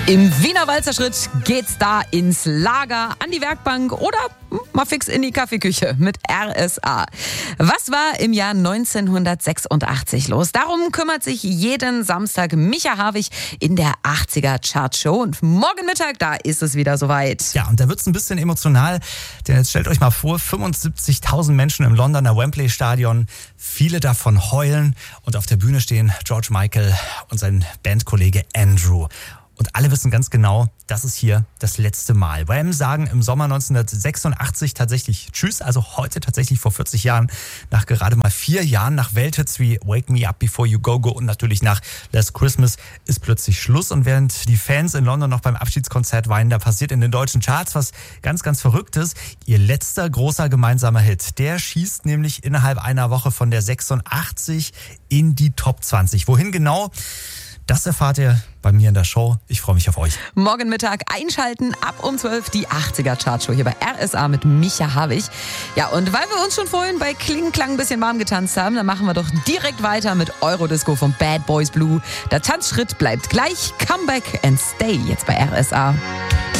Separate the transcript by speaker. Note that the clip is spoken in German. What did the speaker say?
Speaker 1: Im Wiener Walzerschritt geht's da ins Lager, an die Werkbank oder mal fix in die Kaffeeküche mit RSA. Was war im Jahr 1986 los? Darum kümmert sich jeden Samstag Micha Harwig in der 80er Chartshow. Und morgen Mittag, da ist es wieder soweit.
Speaker 2: Ja, und da wird's ein bisschen emotional, denn jetzt stellt euch mal vor, 75.000 Menschen im Londoner Wembley Stadion, viele davon heulen und auf der Bühne stehen George Michael und sein Bandkollege Andrew. Und alle wissen ganz genau, das ist hier das letzte Mal. Wham sagen im Sommer 1986 tatsächlich Tschüss, also heute tatsächlich vor 40 Jahren, nach gerade mal 4 Jahren, nach Welthits wie Wake Me Up Before You Go Go und natürlich nach Last Christmas ist plötzlich Schluss. Und während die Fans in London noch beim Abschiedskonzert weinen, da passiert in den deutschen Charts was ganz, ganz Verrücktes. Ihr letzter großer gemeinsamer Hit, der schießt nämlich innerhalb einer Woche von der 86 in die Top 20. Wohin genau? Das erfahrt ihr bei mir in der Show. Ich freue mich auf euch.
Speaker 1: Morgen Mittag einschalten, ab um 12 die 80er Chartshow hier bei RSA mit Micha Harwig. Ja, und weil wir uns schon vorhin bei Kling Klang ein bisschen warm getanzt haben, dann machen wir doch direkt weiter mit Eurodisco von Bad Boys Blue. Der Tanzschritt bleibt gleich. Come back and stay jetzt bei RSA.